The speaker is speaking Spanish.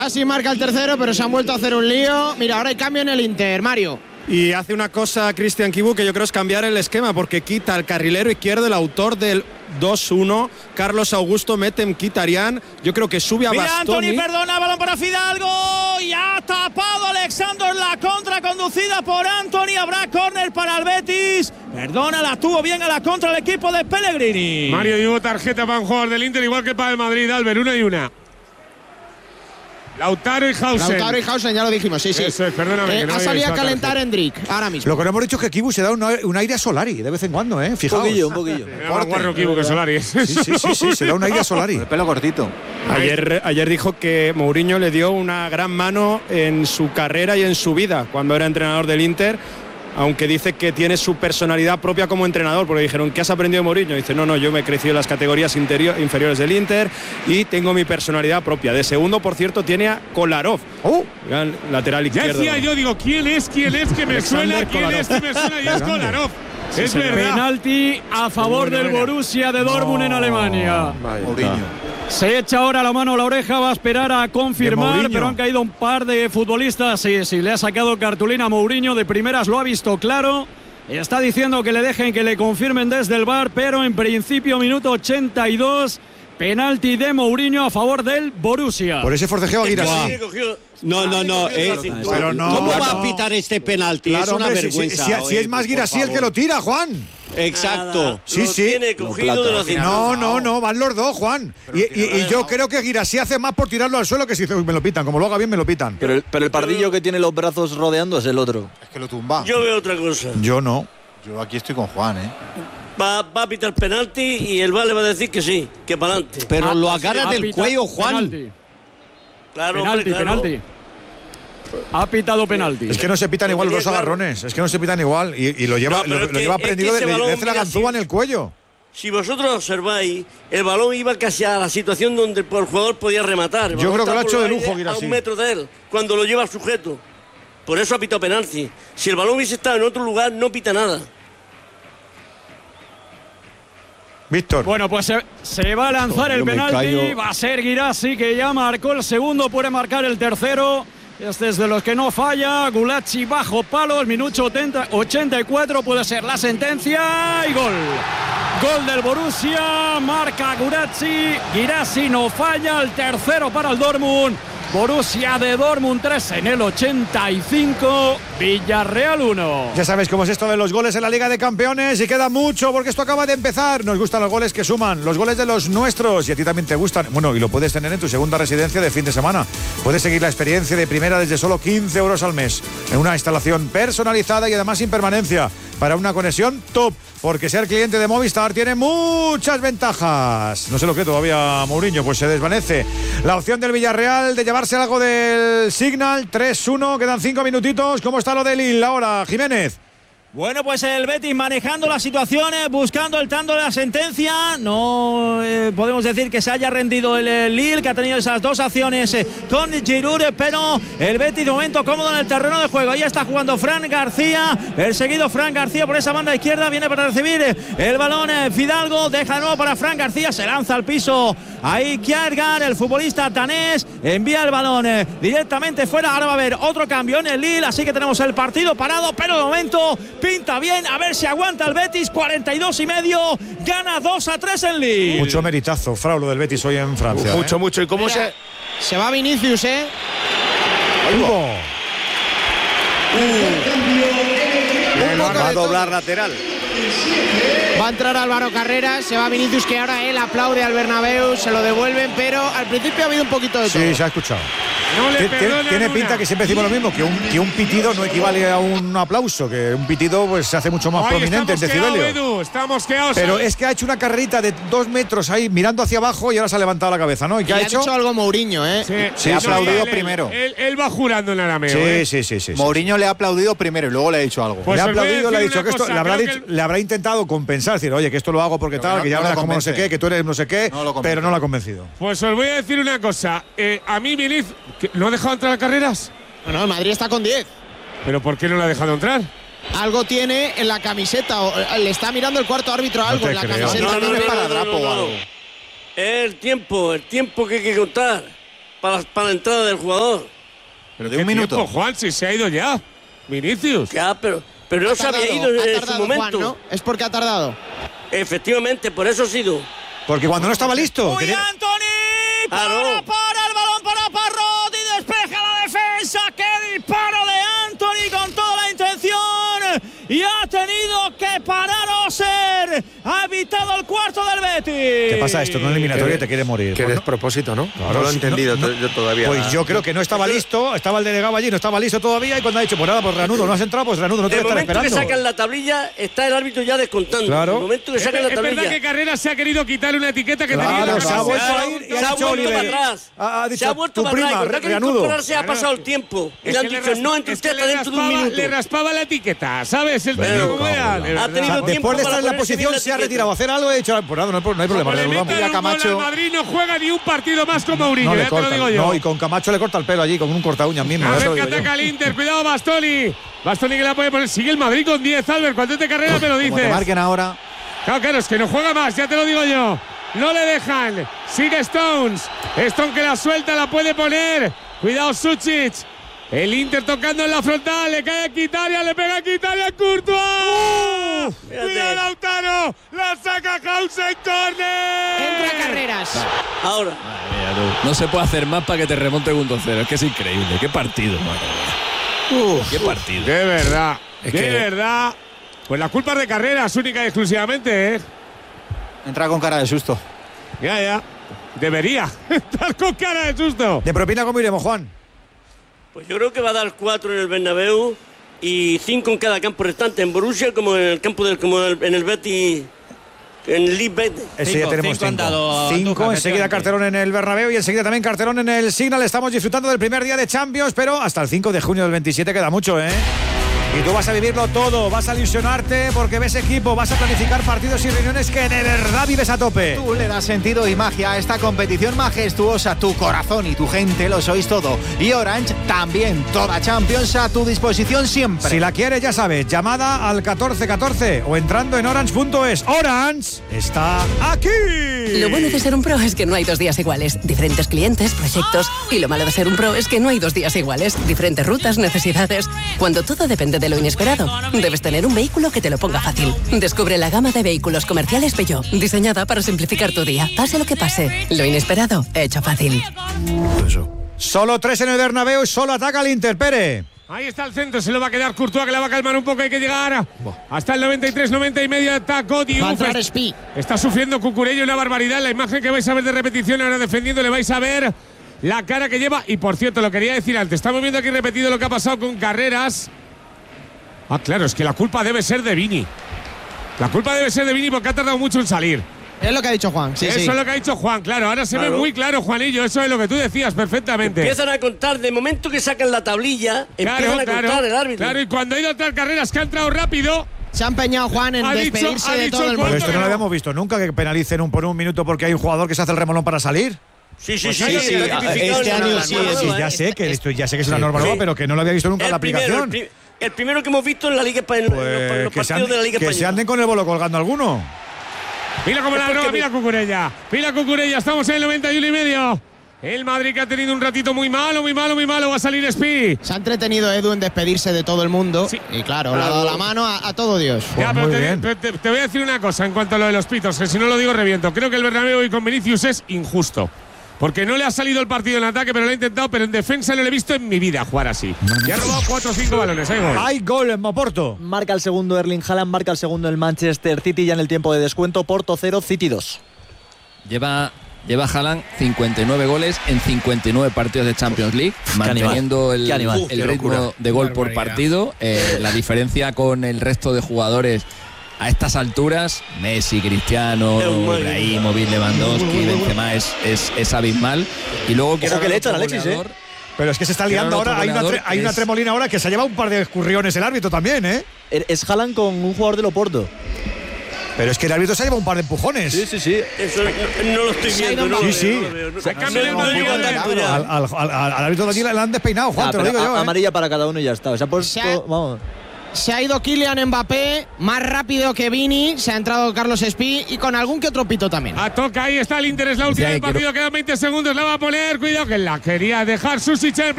Así marca el tercero, pero se han vuelto a hacer un lío. Mira, ahora hay cambio en el Inter, Mario. Y hace una cosa Cristian Chivu que yo creo es cambiar el esquema, porque quita al carrilero izquierdo, el autor del 2-1, Carlos Augusto, mete Mkhitaryan. Yo creo que sube a Bastoni. Anthony, perdona, balón para Fidalgo. Y ha tapado Alexander la contra conducida por Anthony. Habrá córner para el Betis. Perdona, la tuvo bien a la contra el equipo de Pellegrini. Mario, llevo tarjeta para un jugador del Inter, igual que para el Madrid, Albert, 1-1. Lautaro y Hausen, ya lo dijimos, sí. Eso es, perdóname. Ha salido a calentar Endrick, ahora mismo. Lo que no hemos dicho es que Chivu se da un aire a Solari de vez en cuando, Fijaos. Un poquillo. Más guarro Chivu que Solari. Sí, se da un aire a Solari. El pelo cortito. Ayer dijo que Mourinho le dio una gran mano en su carrera y en su vida cuando era entrenador del Inter, aunque dice que tiene su personalidad propia como entrenador, porque dijeron, ¿qué has aprendido de Mourinho? Dice, no, yo me he crecido en las categorías inferiores del Inter y tengo mi personalidad propia. De segundo, por cierto, tiene a Kolarov, lateral izquierdo. Ya decía yo, digo, ¿quién es que me suena? ¿Quién es que me suena? Y es Kolarov. Sí, es verdad. Penalti a favor del Borussia de Dortmund en Alemania. Mourinho. Se echa ahora la mano a la oreja, va a esperar a confirmar, pero han caído un par de futbolistas. Sí, le ha sacado cartulina a Mourinho de primeras, lo ha visto claro. Está diciendo que le dejen, que le confirmen desde el VAR, pero en principio, minuto 82, penalti de Mourinho a favor del Borussia. Por ese forcejeo Guirassi. No. Pero no. ¿Cómo va a pitar este penalti? Claro, es una hombre, vergüenza. Si es más Guirassi el que lo tira, Juan. Exacto. Sí. Tiene cogido de los No, van los dos, Juan. Y yo creo que Guirassi hace más por tirarlo al suelo que si me lo pitan. Como lo haga bien, me lo pitan. Pero el pardillo que tiene los brazos rodeando es el otro. Es que lo tumba. Yo veo otra cosa. Yo no. Yo aquí estoy con Juan, Va a pitar penalti y el VAR le va a decir que sí, que para adelante. Pero lo agarra del cuello, Juan. Penalti. Claro, Penalti. Ha pitado penalti. Es que no se pitan igual los dos agarrones. Es que no se pitan igual. Y lo lleva, lo lleva prendido, le hace la ganzúa en el cuello. Si vosotros observáis, el balón iba casi a la situación donde el jugador podía rematar. Yo creo que lo ha hecho de lujo, a 1 metro de él, cuando lo lleva sujeto. Por eso ha pitado penalti. Si el balón hubiese estado en otro lugar, no pita nada. Víctor. Bueno, pues se va a lanzar el penalti. Va a ser Guirassi, que ya marcó el segundo, puede marcar el tercero. Este es de los que no falla. Gulacsi bajo palo, el minuto 84 puede ser la sentencia y gol. Gol del Borussia, marca Guirassi no falla, el tercero para el Dortmund. Borussia de Dortmund 3 en el 85, Villarreal 1. Ya sabéis cómo es esto de los goles en la Liga de Campeones y queda mucho porque esto acaba de empezar. Nos gustan los goles que suman, los goles de los nuestros, y a ti también te gustan. Bueno, y lo puedes tener en tu segunda residencia de fin de semana. Puedes seguir la experiencia de primera desde solo 15 euros al mes en una instalación personalizada y además sin permanencia para una conexión top. Porque ser cliente de Movistar tiene muchas ventajas. No sé lo que todavía Mourinho, pues se desvanece. La opción del Villarreal de llevarse algo del Signal, 3-1, quedan 5 minutitos. ¿Cómo está lo del Lille ahora, Jiménez? Bueno, pues el Betis manejando las situaciones, buscando el tanto de la sentencia. No podemos decir que se haya rendido el Lille, que ha tenido esas dos acciones con Giroud, pero el Betis de momento cómodo en el terreno de juego. Ahí está jugando Fran García, perseguido Fran García por esa banda izquierda, viene para recibir el balón Fidalgo, deja de nuevo para Fran García, se lanza al piso. Ahí Kjærgaard, el futbolista danés, envía el balón directamente fuera. Ahora va a haber otro cambio en el Lille, así que tenemos el partido parado, pero de momento pinta bien, a ver si aguanta el Betis. 42,5, gana 2-3 en Lille. Mucho meritazo, Frau, lo del Betis hoy en Francia. Mucho. ¿Y cómo se va Vinicius, Va a doblar lateral. Va a entrar Álvaro Carreras, se va Vinicius, que ahora él aplaude al Bernabéu, se lo devuelven, pero al principio ha habido un poquito de todo. Sí, se ha escuchado. Tiene pinta que siempre decimos lo mismo, que un pitido no equivale a un aplauso, que un pitido pues se hace mucho más prominente en decibelio. Estamos quedados. Pero es que ha hecho una carrerita de 2 metros ahí mirando hacia abajo y ahora se ha levantado la cabeza, ¿no? ¿Y qué ha hecho? Ha hecho algo Mourinho, Sí, ha aplaudido primero. Él va jurando en el arameo. Sí. Mourinho le ha aplaudido primero y luego le ha dicho algo. Pues le ha aplaudido, le ha dicho que esto le habrá intentado compensar, decir, oye, que esto lo hago porque tal, que ya hablas como no sé qué, que tú eres no sé qué, pero no lo ha convencido. Pues os voy a decir una cosa. A mí Vinicius, ¿no ha dejado entrar a Carreras? No, el Madrid está con 10. ¿Pero por qué no lo ha dejado entrar? Algo tiene en la camiseta, o le está mirando el cuarto árbitro algo en la camiseta. No, el tiempo que hay que contar. para la entrada del jugador. Pero de un minuto. Tiempo, Juan, si se ha ido ya. Vinicius. Ya, pero no se había ido en su momento. Juan, ¿no? Es porque ha tardado. Efectivamente, por eso ha sido. Porque cuando no estaba listo. ¡Uy, Anthony! ¡Para el balón para Parrot y despeja la defensa! ¡Qué disparo de Anthony con toda la intención! Y ha tenido que parar Oser. Ha evitado el cuarto del Betis. ¿Qué pasa esto? No es eliminatoria y te quiere morir. Qué Bueno, despropósito, ¿no? claro, No lo he sí, entendido no, yo todavía. Pues yo creo que no estaba listo. Estaba el delegado allí, no estaba listo todavía. Y cuando ha dicho, pues nada, pues reanudo, no has entrado, pues reanudo, no te En voy el a estar momento que esperando. sacan la tablilla, está el árbitro ya descontando. Claro. En el momento que sacan la Es verdad tablilla. que Carreras se ha querido quitar una etiqueta que tenía. Claro, en se ha la vuelto cabeza. a ir y Se ha ha dicho vuelto Oliver. para atrás. Ha Se dicho, ha vuelto tu para atrás. prima, Y cuando ha querido reanudo. incorporarse ha pasado el tiempo. Y Es le han que dicho, no, entre es que usted hasta dentro de un minuto. le raspaba la etiqueta, ¿sabes? El Pero, técnico como era. ha de verdad. tenido tiempo Después de para estar en la ponerse bien posición, la se ha etiqueta. retirado a hacer algo. He dicho, pues nada, no hay problema. Como le reanudamos. metan un gol al Madrid, no juega ni un partido más con Mourinho, No le ya te lo corta, digo yo. no, y con Camacho le corta el pelo allí, con un corta uñas mismo. A ya te ver lo que digo yo. ataca el Inter, cuidado Bastoni. Bastoni que la puede poner. Sigue el Madrid con 10, Albert. Cuando te carrera me lo Como te dices. marquen ahora. Claro, es que no juega más, ya te lo digo yo. No le dejan. Sigue Stones. Stone que la suelta, la puede poner. Cuidado Sucic. El Inter tocando en la frontal. Le cae a Quitaria, le pega a Quitaria, Courtois. Cuidado Lautaro. La saca Hausen, corner. Entra Carreras. Ahora. No se puede hacer más para que te remonte un 2-0. Es que es increíble. Qué partido, madre. Qué partido. De verdad. Es de que- verdad. Pues la culpa es de Carreras, única y exclusivamente, ¿eh? Entra con cara de susto. Ya. Debería estar con cara de susto. ¿De propina cómo iremos, Juan? Pues yo creo que va a dar 4 en el Bernabéu y 5 en cada campo restante, en Borussia como en el campo en el Betis, en el Leeds Betis. Ese ya tenemos cinco han dado 5. Andújar, Enseguida efectivamente. cartelón en el Bernabéu y enseguida también cartelón en el Signal. Estamos disfrutando del primer día de Champions, pero hasta el 5 de junio del 27 queda mucho, ¿eh? Y tú vas a vivirlo todo, vas a ilusionarte porque ves equipo, vas a planificar partidos y reuniones que de verdad vives a tope. Tú le das sentido y magia a esta competición majestuosa. Tu corazón y tu gente lo sois todo. Y Orange también. Toda Champions a tu disposición siempre. Si la quieres, ya sabes, llamada al 1414 o entrando en orange.es. Orange está aquí. Lo bueno de ser un pro es que no hay 2 días iguales. Diferentes clientes, proyectos. Y lo malo de ser un pro es que no hay 2 días iguales. Diferentes rutas, necesidades. Cuando todo depende de lo inesperado, debes tener un vehículo que te lo ponga fácil. Descubre la gama de vehículos comerciales Peugeot, diseñada para simplificar tu día. Pase lo que pase, lo inesperado, hecho fácil. Solo 3 en el Bernabéu, solo ataca el Inter, Pere. Ahí está el centro, se lo va a quedar Courtois, que la va a calmar un poco. Hay que llegar hasta el 93, 90 y medio. Está Diouf. Va a entrar Spi. Está sufriendo Cucurella una barbaridad. La imagen que vais a ver de repetición ahora defendiendo, le vais a ver la cara que lleva. Y por cierto, lo quería decir antes, estamos viendo aquí repetido lo que ha pasado con Carreras. Ah, claro, es que la culpa debe ser de Vini. La culpa debe ser de Vini porque ha tardado mucho en salir. Es lo que ha dicho Juan. Sí, eso sí. es lo que ha dicho Juan, claro. Ahora se ve Claro. muy claro, Juanillo. Eso es lo que tú decías perfectamente. Empiezan a contar, de momento que sacan la tablilla, empiezan a contar el árbitro. Claro, y cuando ha ido a entrar Carreras, que ha entrado rápido. Se ha empeñado Juan en Ha dicho- despedirse ha de dicho todo el el mundo. Pero esto no lo habíamos visto nunca, que penalicen por un minuto porque hay un jugador que se hace el remolón para salir. Sí, Pues sí, sí, está tipificado este en la año norma sí, nueva, Sí, ¿eh? ya sé que esto ya sé que es una norma nueva, Sí. pero que no lo había visto nunca en la aplicación. El primero que hemos visto en la Liga Española, en los Que se partidos de la Liga que se Española. anden con el bolo colgando alguno. Mira cómo la porque droga, me- mira Cucurella. Mira Cucurella, estamos en el 91 y medio. El Madrid que ha tenido un ratito muy malo. Va a salir Spi. Se ha entretenido Edu en despedirse de todo el mundo. Sí. Y claro, le ha dado la mano a todo Dios. Pues Ya, pero muy bien. te voy a decir una cosa en cuanto a lo de los pitos, que si no lo digo reviento. Creo que el Bernabéu hoy con Vinicius es injusto. Porque no le ha salido el partido en ataque, pero lo ha intentado, pero en defensa no lo he visto en mi vida jugar así. Y ha robado 4 o 5 balones. Hay gol. Hay gol en Moporto. Marca el segundo Erling Haaland, marca el segundo el Manchester City ya en el tiempo de descuento. Porto 0, City 2. Lleva Haaland 59 goles en 59 partidos de Champions League, manteniendo Qué animal. el ritmo de gol por partido. La diferencia con el resto de jugadores a estas alturas, Messi, Cristiano, Ibrahimovic, Lewandowski, Benzema, es abismal. Y luego Ojo que le echan a Alexis, ¿eh? Pero es que se está liando otro ahora. Hay goleador hay que una es- tremolina ahora que se ha llevado un par de escurriones el árbitro también, ¿eh? Es Haaland con un jugador del Oporto. Pero es que el árbitro se ha llevado un par de empujones. Sí. Eso no lo estoy viendo. No Sí, lo sí. veo, no lo veo. Se cambia el Madrid, Al árbitro de allí le han despeinado, Juan, te lo digo yo. Amarilla para cada uno y ya está. Se ha puesto. Se ha- Vamos. se ha ido Kylian Mbappé, más rápido que Vini, se ha entrado Carlos Espí y con algún que otro pito también. Toca, ahí está el Inter, es la última del partido, quedan 20 segundos, la va a poner, cuidado que la quería dejar Susic.